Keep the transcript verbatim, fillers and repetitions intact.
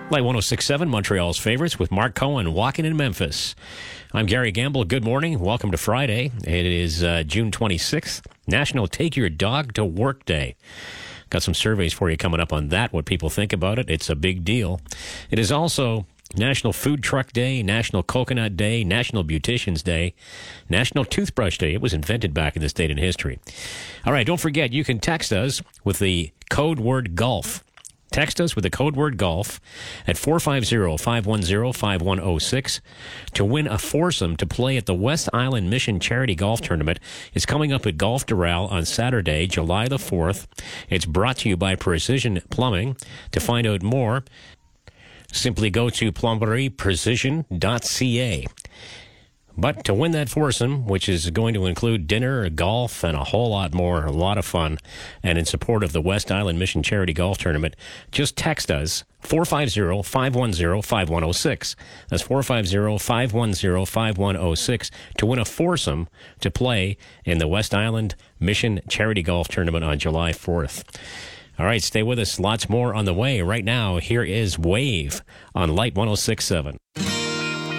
Light one oh six point seven, Montreal's favorites with Mark Cohen walking in Memphis. I'm Gary Gamble. Good morning. Welcome to Friday. It is uh, June twenty-sixth, National Take Your Dog to Work Day. Got some surveys for you coming up on that, what people think about it. It's a big deal. It is also National Food Truck Day, National Coconut Day, National Beauticians Day, National Toothbrush Day. It was invented back in this date in history. All right, don't forget, you can text us with the code word GOLF. Text us with the code word GOLF at four five zero, five one zero, five one zero six to win a foursome to play at the West Island Mission Charity Golf Tournament. It's coming up at Golf Doral on Saturday, July the fourth. It's brought to you by Precision Plumbing. To find out more, simply go to plomberie precision dot c a. But to win that foursome, which is going to include dinner, golf, and a whole lot more, a lot of fun, and in support of the West Island Mission Charity Golf Tournament, just text us four five zero, five one zero, five one zero six. That's four five zero, five one zero, five one zero six to win a foursome to play in the West Island Mission Charity Golf Tournament on July fourth. All right, stay with us. Lots more on the way. Right now, here is Wave on Light one oh six point seven.